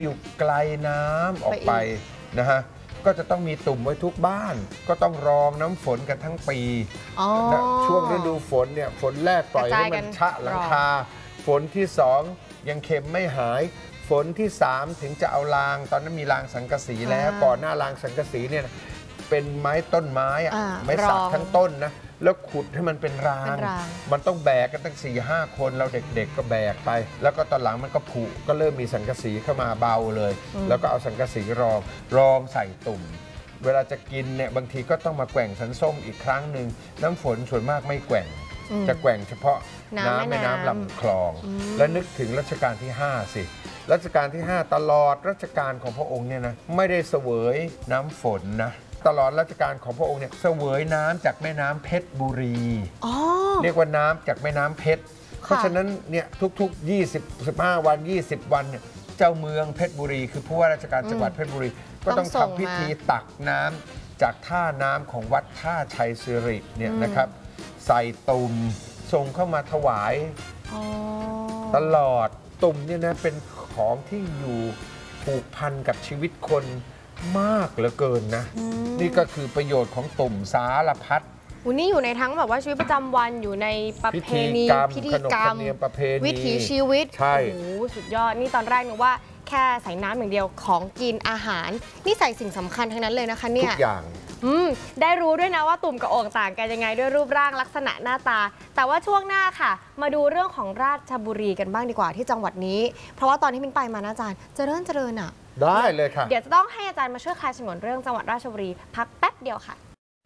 อยู่ไกลน้ำออกไปนะฮะก็จะต้องมีตุ่มไว้ทุกบ้านก็ต้องรองน้ำฝนกันทั้งปีนะช่วงฤดูฝนเนี่ยฝนแรกปล่อยให้มันชะหลังคาฝนที่2ยังเค็มไม่หายฝนที่3ถึงจะเอารางตอนนั้นมีรางสังกะสีแล้วก่อนหน้ารางสังกะสีเนี่ยเป็นไม้ต้นไม้ไม้สักทั้งต้นนะแล้วขุดให้มันเป็นรางมันต้องแบกกันตั้ง4-5 คนเราเด็กๆก็แบกไปแล้วก็ตอนหลังมันก็ผุก็เริ่มมีสังกะสีเข้ามาเบาเลยแล้วก็เอาสังกะสีรองใส่ตุ่มเวลาจะกินเนี่ยบางทีก็ต้องมาแกว่งสันส้มอีกครั้งหนึ่งน้ำฝนส่วนมากไม่แกว่งจะแกว่งเฉพาะน้ำแม่น้ำลำคลองและนึกถึงรัชกาลที่5สิรัชกาลที่5ตลอดรัชกาลของพระองค์เนี่ยนะไม่ได้เสวยน้ำฝนนะตลอดรัชกาลของพระองค์เนี่ยเสวยน้ำจากแม่น้ำเพชรบุรีเรียกว่าน้ำจากแม่น้ำเพชรเพราะฉะนั้นเนี่ยทุกๆ15 วัน20 วันเนี่ยเจ้าเมืองเพชรบุรีคือผู้ว่าราชการจังหวัดเพชรบุรีก็ต้องทำพิธีตักน้ำจากท่าน้ำของวัดท่าชัยสิริเนี่ยนะครับใส่ตุ่มส่งเข้ามาถวายตลอดตุ่มเนี่ยนะเป็นของที่อยู่ผูกพันกับชีวิตคนมากเหลือเกินนะนี่ก็คือประโยชน์ของตุ่มสารพัดนี่อยู่ในทั้งแบบว่าชีวิตประจำวันอยู่ในประเพณีพิธีกรรมวิถีชีวิตใช่โอ้โหสุดยอดนี่ตอนแรกนึกว่าแค่ใส่น้ำอย่างเดียวของกินอาหารนี่ใส่สิ่งสำคัญทั้งนั้นเลยนะคะเนี่ยทุกอย่างได้รู้ด้วยนะว่าตุ่มกับโอ่งต่างกันยังไงด้วยรูปร่างลักษณะหน้าตาแต่ว่าช่วงหน้าค่ะมาดูเรื่องของราชบุรีกันบ้างดีกว่าที่จังหวัดนี้เพราะว่าตอนที่มิ้นไปมานะอาจารย์เจริญอ่ะได้เลยค่ะเดี๋ยวจะต้องให้อาจารย์มาช่วยคลายฉงนเรื่องจังหวัดราชบุรีพักแป๊บเดียวค่ะ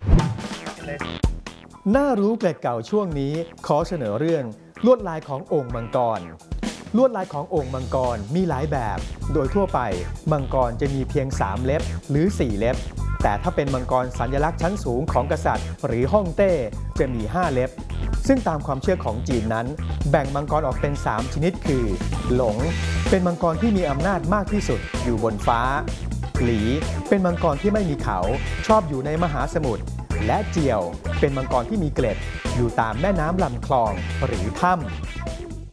น่ารู้เกร็ดเก่าช่วงนี้ขอเสนอเรื่องลวดลายของโอ่งมังกรลวดลายของโอ่งมังกรมีหลายแบบโดยทั่วไปมังกรจะมีเพียง3 เล็บหรือ4 เล็บแต่ถ้าเป็นมังกรสัญลักษณ์ชั้นสูงของกษัตริย์หรือฮ่องเต้จะมี5 เล็บซึ่งตามความเชื่อของจีนนั้นแบ่งมังกรออกเป็น3 ชนิดคือหลงเป็นมังกรที่มีอำนาจมากที่สุดอยู่บนฟ้าหลีเป็นมังกรที่ไม่มีเขาชอบอยู่ในมหาสมุทรและเจียวเป็นมังกรที่มีเกล็ดอยู่ตามแม่น้ำลำคลองหรือถ้ำ